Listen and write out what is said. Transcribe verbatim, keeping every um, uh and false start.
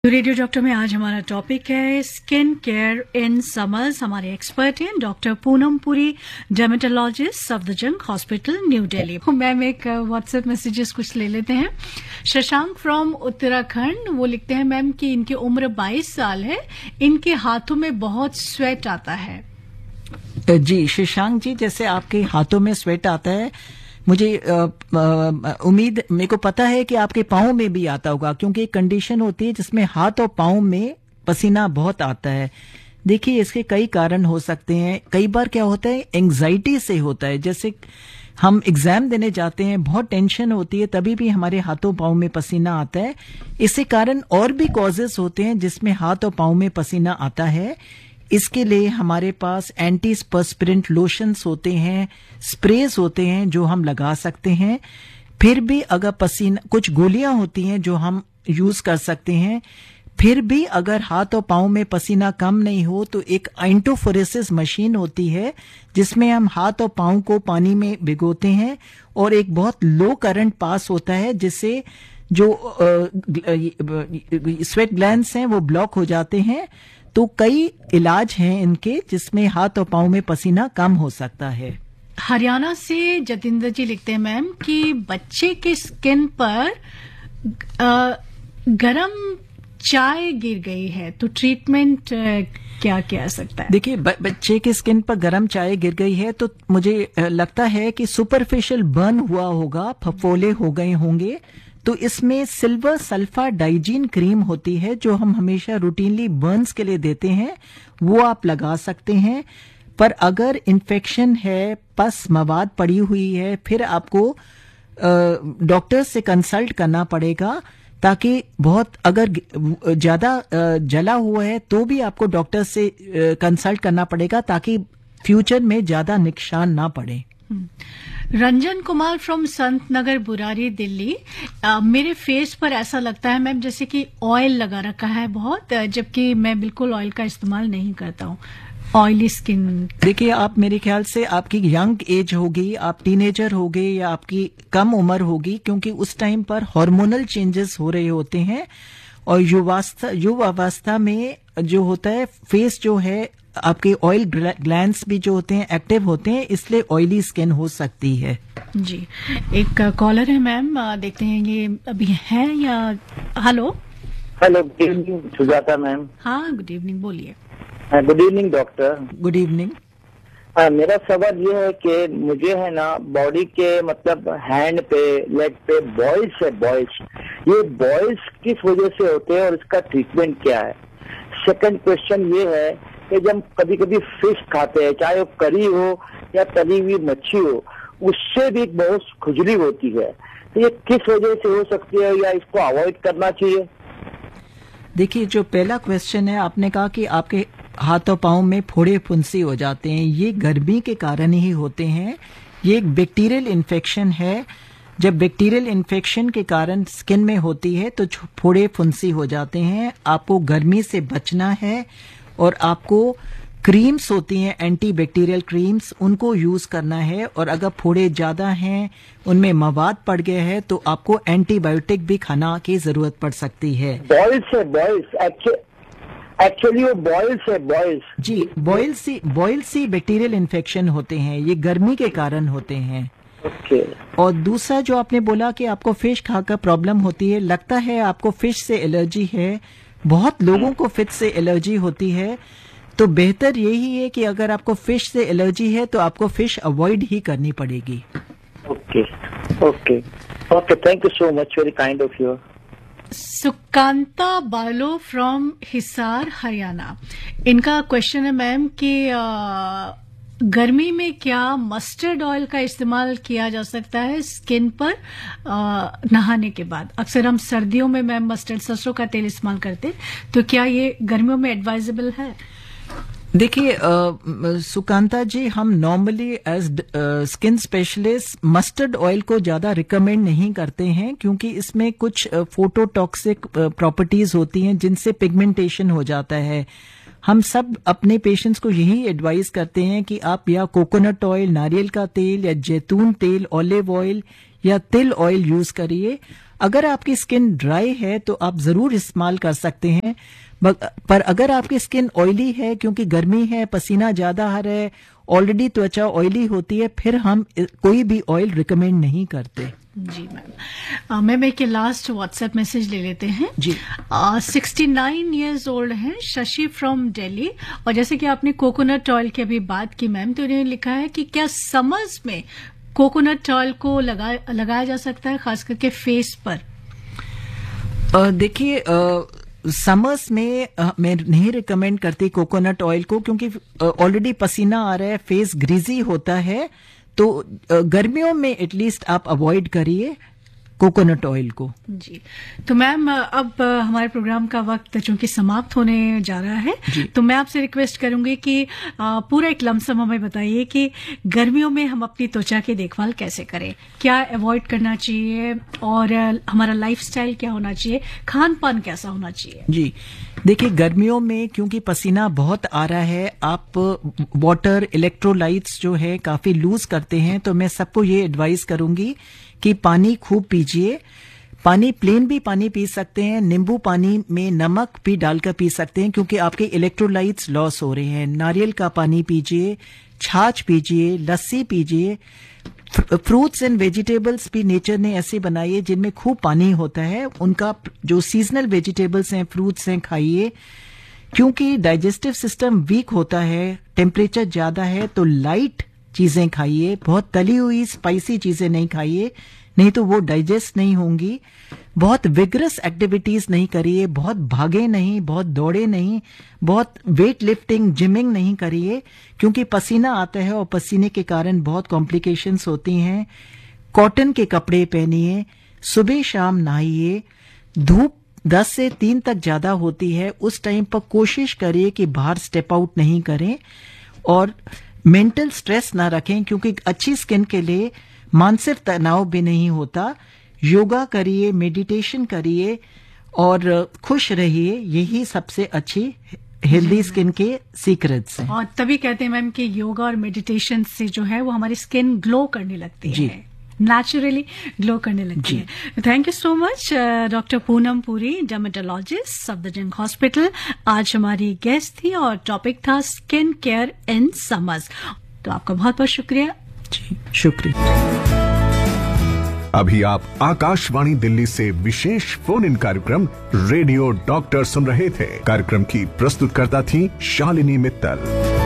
तो radio doctor में आज हमारा टॉपिक है स्किन केयर इन समर्स। हमारे एक्सपर्ट हैं doctor Poonam Puri, dermatologist, Safdarjung hospital, new Delhi. Ma'am एक व्हाट्सएप मैसेजेस कुछ ले लेते हैं। शशांक फ्रॉम उत्तराखंड, वो लिखते हैं मैम कि इनकी उम्र बाईस साल है, इनके हाथों में बहुत स्वेट आता है। जी शशांक जी, जैसे आपके हाथों में स्वेट आता है, मुझे उम्मीद मेरे को पता है कि आपके पाँव में भी आता होगा, क्योंकि एक कंडीशन होती है जिसमें हाथ और पाँव में पसीना बहुत आता है। देखिए, इसके कई कारण हो सकते हैं। कई बार क्या होता है, एंग्जाइटी से होता है। जैसे हम एग्जाम देने जाते हैं, बहुत टेंशन होती है, तभी भी हमारे हाथों पाँव में पसीना आता है। इसके कारण और भी कॉजेस होते हैं जिसमें हाथ और पाँव में पसीना आता है। इसके लिए हमारे पास एंटी पर्सपिरेंट लोशंस होते हैं, स्प्रेज होते हैं जो हम लगा सकते हैं। फिर भी अगर पसीना, कुछ गोलियां होती हैं जो हम यूज कर सकते हैं। फिर भी अगर हाथ और पाँव में पसीना कम नहीं हो तो एक आइंटोफोरेसिस मशीन होती है जिसमें हम हाथ और पाँव को पानी में भिगोते हैं और एक बहुत लो करंट पास होता है, जिससे जो स्वेट ग्लैंड्स हैं वो ब्लॉक हो जाते हैं। तो कई इलाज हैं इनके जिसमें हाथ और पाँव में pसीना कम हो सकता है। हरियाणा से जतिंदर जी लिखते हैं मैम कि बच्चे के स्किन पर गरम चाय गिर गई है, तो ट्रीटमेंट क्या क्या सकता है? देखिए, बच्चे के स्किन पर गरम चाय गिर गई है तो मुझे लगता है कि सुपरफिशियल बर्न हुआ होगा, फफोले हो गए होंगे। तो इसमें सिल्वर सल्फा डाइजीन क्रीम होती है जो हम हमेशा रूटीनली बर्न्स के लिए देते हैं, वो आप लगा सकते हैं। पर अगर इन्फेक्शन है, पस मवाद पड़ी हुई है, फिर आपको डॉक्टर से कंसल्ट करना पड़ेगा, ताकि बहुत अगर ज्यादा जला हुआ है तो भी आपको डॉक्टर से कंसल्ट करना पड़ेगा ताकि फ्यूचर में ज्यादा नुकसान ना पड़े। रंजन कुमार फ्रॉम संत नगर बुरारी दिल्ली, आ, मेरे फेस पर ऐसा लगता है मैम जैसे कि ऑयल लगा रखा है बहुत, जबकि मैं बिल्कुल ऑयल का इस्तेमाल नहीं करता हूँ। Oily skin. देखिए, आप मेरे ख्याल से आपकी यंग एज होगी, आप टीनेजर होगे या आपकी कम उम्र होगी, क्योंकि उस टाइम पर हार्मोनल चेंजेस हो रहे होते हैं और युवावस्था युवावस्था में जो होता है फेस जो है, आपके ऑयल ग्लैंड्स भी जो होते हैं एक्टिव होते हैं, इसलिए ऑयली स्किन हो सकती है। जी, एक कॉलर है मैम, देखते हैं ये अभी है या। Hello hello, good evening Sujata ma'am. हाँ, गुड इवनिंग, बोलिए। Good evening doctor. Good evening. मेरा सवाल ये है कि मुझे है ना बॉडी के मतलब हैंड पे, लेग पे बॉयल्स है, बॉयल्स। ये बॉयल्स किस वजह से होते हैं और इसका ट्रीटमेंट क्या है? सेकंड क्वेश्चन ये है कि जब कभी कभी फिश खाते हैं, चाहे वो करी हो या तली हुई मच्छी हो, उससे भी बहुत खुजली होती है। तो ये किस वजह से हो सकती है या इसको अवॉइड करना चाहिए? देखिए, जो पहला क्वेश्चन है, आपने कहा कि आपके हाथों पाँव में फोड़े फुंसी हो जाते हैं, ये गर्मी के कारण ही होते हैं। ये एक बैक्टीरियल इन्फेक्शन है। जब बैक्टीरियल इन्फेक्शन के कारण स्किन में होती है तो फोड़े फुंसी हो जाते हैं। आपको गर्मी से बचना है और आपको क्रीम्स होती हैं, एंटी बैक्टीरियल क्रीम्स, उनको यूज करना है। और अगर फोड़े ज्यादा हैं, उनमें मवाद पड़ गए हैं, तो आपको एंटीबायोटिक भी खाना की जरूरत पड़ सकती है। बॉयल्स है, बॉयल्स एक्चुअली वो बॉयल्स है, बॉयल्स। जी, बॉयल्स सी बॉयल्स सी बैक्टीरियल इन्फेक्शन होते हैं, ये गर्मी के कारण होते हैं। ओके। और दूसरा जो आपने बोला कि आपको फिश खाकर प्रॉब्लम होती है, लगता है आपको फिश से एलर्जी है। बहुत लोगों को फिश से एलर्जी होती है, तो बेहतर यही है कि अगर आपको फिश से एलर्जी है तो आपको फिश अवॉइड ही करनी पड़ेगी। Okay okay okay, thank you so much, very kind of you. Sukanta बालो फ्रॉम हिसार हरियाणा, इनका क्वेश्चन है मैम कि आ, गर्मी में क्या मस्टर्ड ऑयल का इस्तेमाल किया जा सकता है स्किन पर आ, नहाने के बाद? अक्सर हम सर्दियों में मैम मस्टर्ड सरसों का तेल इस्तेमाल करते हैं, तो क्या ये गर्मियों में एडवाइजेबल है? देखिए सुकांता जी, हम normally as skin specialist mustard oil को ज्यादा रिकमेंड नहीं करते हैं, क्योंकि इसमें कुछ फोटोटॉक्सिक प्रॉपर्टीज होती हैं जिनसे पिगमेंटेशन हो जाता है। हम सब अपने पेशेंट्स को यही एडवाइस करते हैं कि आप या कोकोनट ऑयल, नारियल का तेल या जैतून तेल, ऑलिव ऑयल या तिल ऑयल यूज करिए। अगर आपकी स्किन ड्राई है तो आप जरूर इस्तेमाल कर सकते हैं, पर अगर आपकी स्किन ऑयली है, क्योंकि गर्मी है, पसीना ज्यादा आ रहा है, ऑलरेडी त्वचा ऑयली होती है, फिर हम कोई भी ऑयल रिकमेंड नहीं करते। जी मैम, मैम एक लास्ट व्हाट्सएप मैसेज ले लेते हैं जी। सिक्सटी नाइन ईयर्स ओल्ड हैं शशि फ्रॉम दिल्ली, और जैसे कि आपने कोकोनट ऑयल की अभी बात की मैम, तो उन्होंने लिखा है कि क्या समर्स में कोकोनट ऑयल को लगा लगाया जा सकता है, खास करके फेस पर? देखिए, समर्स में uh, मैं नहीं रिकमेंड करती कोकोनट ऑयल को, क्योंकि ऑलरेडी uh, पसीना आ रहा है, फेस ग्रीजी होता है, तो uh, गर्मियों में एटलीस्ट आप अवॉइड करिए कोकोनट ऑयल को। जी, तो मैम अब हमारे प्रोग्राम का वक्त चूंकि समाप्त होने जा रहा है, तो मैं आपसे रिक्वेस्ट करूंगी कि पूरा एक लमसम हमें बताइए कि गर्मियों में हम अपनी त्वचा की देखभाल कैसे करें, क्या अवॉइड करना चाहिए, और हमारा लाइफस्टाइल क्या होना चाहिए, खान पान कैसा होना चाहिए? जी, देखिए, गर्मियों में क्योंकि पसीना बहुत आ रहा है, आप वाटर इलेक्ट्रोलाइट्स जो है काफी लूज करते हैं, तो मैं सबको ये एडवाइस करूंगी कि पानी खूब पीजिए। पानी प्लेन भी पानी पी सकते हैं, नींबू पानी में नमक भी डालकर पी सकते हैं, क्योंकि आपके इलेक्ट्रोलाइट्स लॉस हो रहे हैं। नारियल का पानी पीजिए, छाछ पीजिए, लस्सी पीजिए। फ्रूट्स एंड वेजिटेबल्स भी नेचर ने ऐसे बनाई है जिनमें खूब पानी होता है, उनका जो सीजनल वेजिटेबल्स हैं, फ्रूट्स हैं, खाइए। क्योंकि डाइजेस्टिव सिस्टम वीक होता है, टेम्परेचर ज्यादा है, तो लाइट चीजें खाइए, बहुत तली हुई स्पाइसी चीजें नहीं खाइए, नहीं तो वो डाइजेस्ट नहीं होंगी। बहुत विगरस एक्टिविटीज नहीं करिए, बहुत भागे नहीं, बहुत दौड़े नहीं, बहुत वेट लिफ्टिंग, जिमिंग नहीं करिए, क्योंकि पसीना आता है और पसीने के कारण बहुत कॉम्प्लिकेशंस होती हैं। कॉटन के कपड़े पहनिए, सुबह शाम नहाइए। धूप दस से तीन तक ज्यादा होती है, उस टाइम पर कोशिश करिए कि बाहर स्टेप आउट नहीं करें, और मेंटल स्ट्रेस ना रखें, क्योंकि अच्छी स्किन के लिए मानसिक तनाव भी नहीं होता। योगा करिए, मेडिटेशन करिए और खुश रहिए, यही सबसे अच्छी हेल्दी स्किन के सीक्रेट्स हैं। और तभी कहते हैं मैम कि योगा और मेडिटेशन से जो है वो हमारी स्किन ग्लो करने लगती है, नेचुरली ग्लो करने लगती है। Thank you so much doctor Poonam Puri, dermatologist, Safdarjung hospital, आज हमारी गेस्ट थी और टॉपिक था स्किन केयर इन समर्स। तो आपका बहुत बहुत शुक्रिया। जी, शुक्रिया। अभी आप आकाशवाणी दिल्ली से विशेष फोन इन कार्यक्रम रेडियो डॉक्टर सुन रहे थे। कार्यक्रम की प्रस्तुतकर्ता थी शालिनी मित्तल।